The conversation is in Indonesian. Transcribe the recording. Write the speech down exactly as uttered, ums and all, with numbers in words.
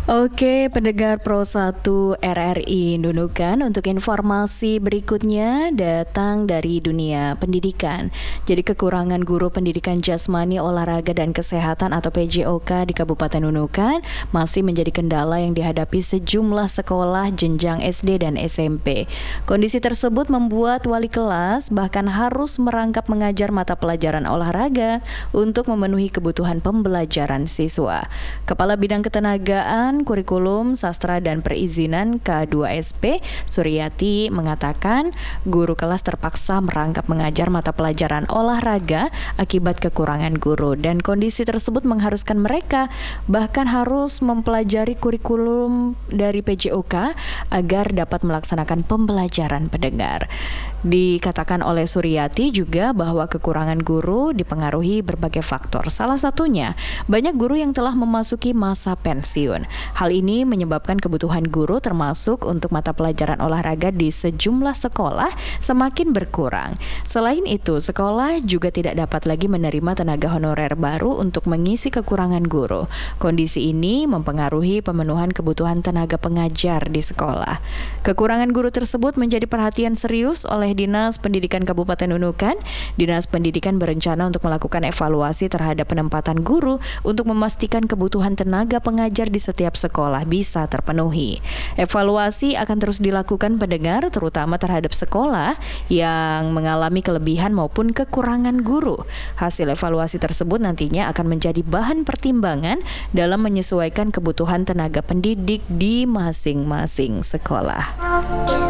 Oke, pendengar Pro satu R R I Nunukan, untuk informasi berikutnya datang dari dunia pendidikan. Jadi kekurangan guru pendidikan jasmani, olahraga dan kesehatan atau P J O K di Kabupaten Nunukan masih menjadi kendala yang dihadapi sejumlah sekolah jenjang S D dan S M P. Kondisi tersebut membuat wali kelas bahkan harus merangkap mengajar mata pelajaran olahraga untuk memenuhi kebutuhan pembelajaran siswa. Kepala Bidang Ketenagaan, Kurikulum, Sastra dan Perizinan K dua S P, Suryati, mengatakan guru kelas terpaksa merangkap mengajar mata pelajaran olahraga akibat kekurangan guru, dan kondisi tersebut mengharuskan mereka bahkan harus mempelajari kurikulum dari P J O K agar dapat melaksanakan pembelajaran pendengar. Dikatakan oleh Suryati juga bahwa kekurangan guru dipengaruhi berbagai faktor. Salah satunya, banyak guru yang telah memasuki masa pensiun. Hal ini menyebabkan kebutuhan guru termasuk untuk mata pelajaran olahraga di sejumlah sekolah semakin berkurang. Selain itu, sekolah juga tidak dapat lagi menerima tenaga honorer baru untuk mengisi kekurangan guru. Kondisi ini mempengaruhi pemenuhan kebutuhan tenaga pengajar di sekolah. Kekurangan guru tersebut menjadi perhatian serius oleh Dinas Pendidikan Kabupaten Nunukan. Dinas Pendidikan berencana untuk melakukan evaluasi terhadap penempatan guru untuk memastikan kebutuhan tenaga pengajar di setiap sekolah bisa terpenuhi. Evaluasi akan terus dilakukan pendengar, terutama terhadap sekolah yang mengalami kelebihan maupun kekurangan guru. Hasil evaluasi tersebut nantinya akan menjadi bahan pertimbangan dalam menyesuaikan kebutuhan tenaga pendidik di masing-masing sekolah.